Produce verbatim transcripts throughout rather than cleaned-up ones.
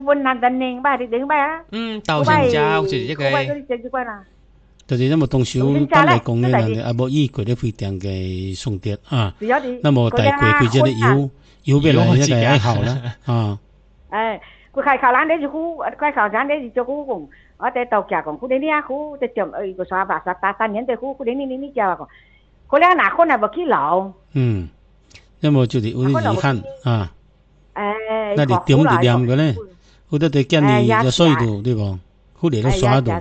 vốn nằm tận nền ba thì đứng ba 嗯，豆成椒就是这個位嗰个， 啲隻隻龜啦， 就是那么东西单来讲呢，人啊无依佢咧非常嘅送碟啊， 有啲那么大贵佢即係油油俾嚟一個愛好啦啊， 誒，佢開口欄你就好，開口欄你就好講，我哋到家講，佢哋呢一好，即係誒個啥吧，啥大三年對好，佢哋呢呢呢家講，佢哋嗱可能冇幾老， 嗯，那么就是有啲遺憾啊， 誒， 那你點就念嘅咧，好多對見你有衰度對冇，好嚟都耍度。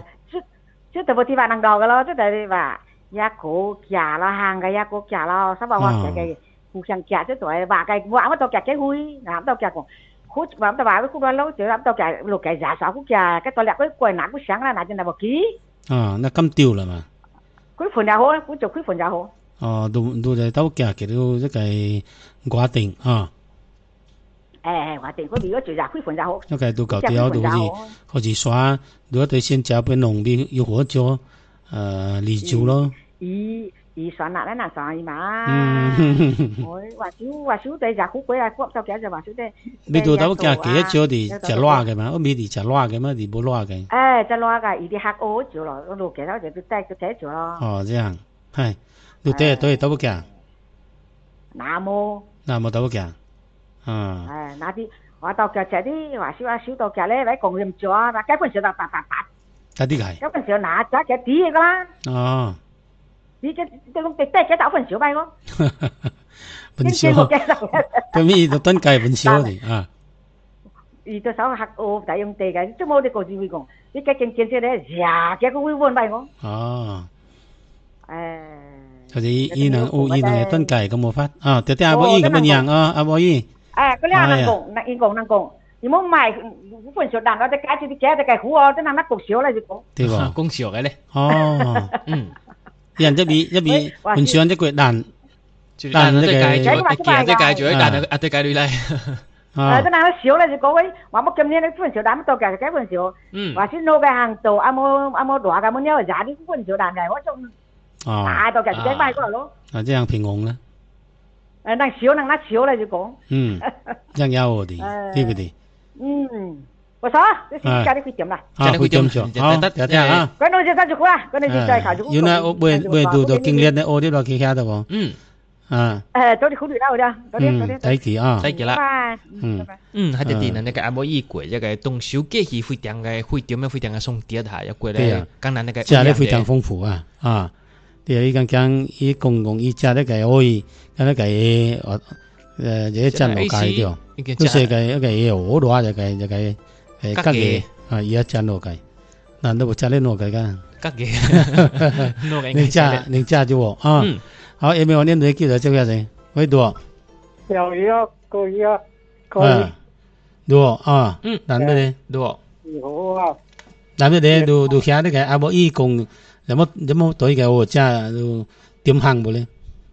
chứ từ bữa bạn đang đò cái lo chứ tại vì bà giá cổ trả lo hàng cái giá cổ trả lo sao bảo cái cái cuộc sang trả chứ tuổi bà cái vợ mà tao trả cái hui làm tao trả còn hút mà tao bảo với khu đó lâu chứ làm tao trả lục cái giá sáu quốc trả cái tôi lẹ cái quầy nát cái sáng là nát trên là một ký à nó cắm tiêu là mà cái phần giá hố cái chụp cái phần giá hố ờ đồ đồ này tao trả cái đó cái quá tiền à 诶，話定嗰啲嗰最雜灰份就好。 那個都搞掉，都好似好似耍，如果對先找本農啲要火咗，誒離酒咯。 咦咦，算啦，嗱算嘛。 嗯， 我話少話少對就好鬼啊，國就幾就話少啲。 你到到價幾咗啲就攞嘅嘛？我未啲就攞嘅嘛，你冇攞嘅。 誒，就攞㗎，而啲客我做咯，我攞幾多就都帶就帶做咯。 哦，這樣係，你對對到價？ 那麼那麼到價？啊， 誒，那啲我到腳就啲話少啊少到腳咧，你講咁做啊，基本上就八八八， 嗰啲係， 基本上拿咗嘅啲㗎啦， 哦， 啲嘅都咁低嘅九分少咪咯， 分少，咁咪就真計分少啲啊， 而隻手客我第用地嘅，都冇啲個字會講，啲嘅見見先咧，呀嘅個會換咪我， 哦， 誒， 就係伊能有伊能嘅真計咁冇法啊，爹爹阿伯姨咁樣啊，阿伯姨。 誒，嗰啲人能講，能講能講，如果唔係，分少但我哋解住啲解就解苦哦，真係乜局少咧就講。 對喎， 講少嘅咧。 哦，嗯，人一邊一邊分少一個蛋， 蛋呢個解咗，夾即解咗，蛋啊對解女嚟。 誒，真係少咧就講喂，話乜咁呢？你分少蛋乜到嘅解分少，話先攞嘅行道，阿冇阿冇大嘅冇呢個廿啲分少蛋嘅，我仲大到嘅就解翻過嚟咯。 啊，這樣平衡啦。 誒，能少能得少咧就講。 嗯，這樣有我哋，對不對？ 嗯，我說，你先加啲佢點啦。 啊，佢點做？好，得得啊。 嗰度就得咗啦，嗰度就再考咗。 原來我未未讀到經驗咧，我啲落去下度喎。 嗯。 啊。 誒，早啲考慮啦，我哋，早啲早啲。 睇住啊。 睇住啦。 嗯。 嗯，喺啲人那個阿冇意過，一個動手機器非常嘅非常嘅非常嘅鬆啲下，一個咧，剛才那個。 家咧非常豐富啊，啊。第二講講伊公共伊家咧個可以，咁咧個誒誒嘢真落計啲哦，都係個一個嘢好多就個就個誒吉嘅啊，伊一真落計，嗱都冇真咧落計㗎， 吉嘅， 你揸你揸住喎啊，好，有冇我呢度叫做做咩先？可以讀？ 有一個一個啊，讀啊，嗯，難咩咧？ 讀， 好啊， 難咩咧？讀讀下呢個阿冇伊公。有冇有冇對嘅我家都點行冇咧？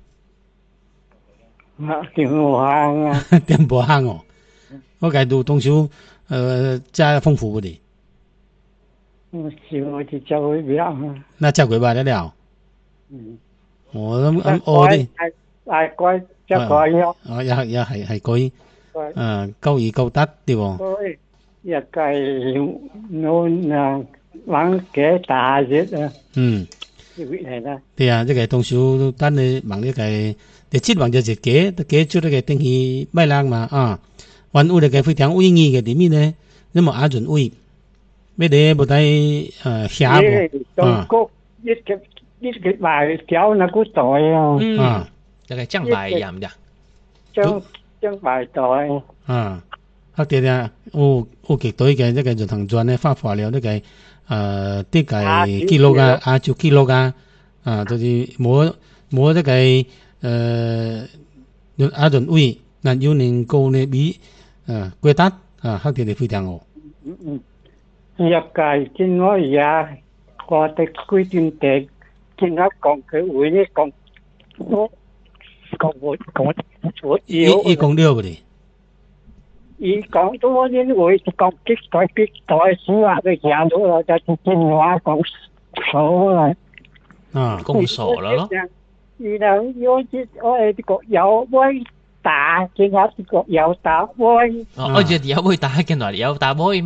點行啊？ 點不行哦？我計到東少誒家豐富啲。 我少我就就會比較。 那就佢話得了。 嗯。 我諗咁我啲。 係係貴就貴咯。 哦，又又係係貴。誒，夠易夠得啲喎。 貴，一計我嗱。玩幾大隻啊！ 嗯， 係啦。 對啊，這個東西單你忙呢個，你接忙就係幾，都幾出呢個東西賣lang嘛啊！玩有呢個非常有意義嘅點咩呢？你冇阿準會，咩啲冇睇誒下喎啊！中國一個一個賣條那個袋啊！ 啊， 這個醬白一樣的。 醬醬白袋啊！黑啲啊，有有極對嘅，呢個就同轉咧發發了呢個。誒啲計記錄啊，啊做記錄啊，啊就是冇冇啲計誒用阿頓位，嗱要能夠呢比誒貴達啊，黑啲你非常好。 嗯嗯，一計見我而家我哋規定地見我講佢會呢講我講我講我要。 依依講了嗰啲。 伊講到我呢會講激代激代書啊，佢講到我就電話講數啦。 啊， 講數啦咯。 然後我知我係個有位打，見我個有打杯。 哦，我只有會打，見到有打杯。